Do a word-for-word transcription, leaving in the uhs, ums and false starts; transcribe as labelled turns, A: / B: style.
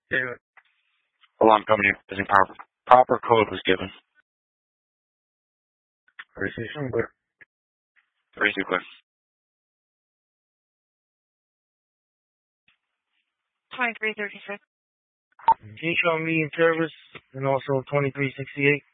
A: Yeah.
B: Alarm company using proper, proper code was given.
A: Precision clear.
B: Three two clear.
C: twenty-three thirty-six.
A: Can you show me in service and also twenty-three sixty-eight?